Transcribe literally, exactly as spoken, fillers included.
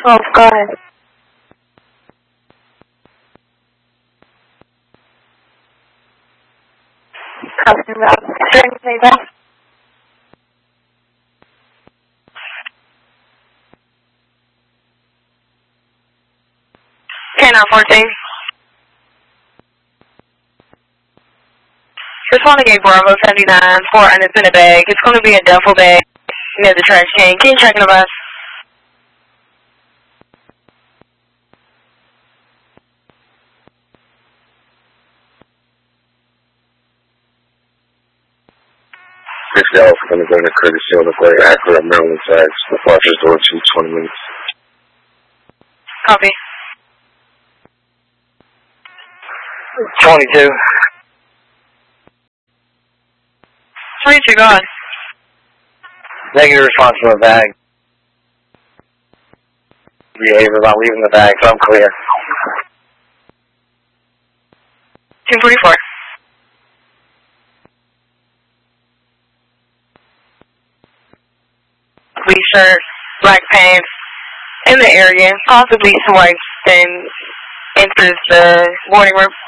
twelve, go ahead. Copy that. Is there anything else? ten or fourteen. This one again, Bravo seventy-nine, four, and it's in a bag. It's going to be a duffel bag near the trash can. Can you check the bus? fifty Alpha going to go to courtesy on the Great Acura Maryland tax. The departure's door two, twenty minutes. Copy. twenty-two. twenty-two, go on. Negative response from the bag. Behavior about leaving the bag, so I'm clear. two forty-four. Blue shirt, black pants, in the area, possibly swipes, and enters the boarding room.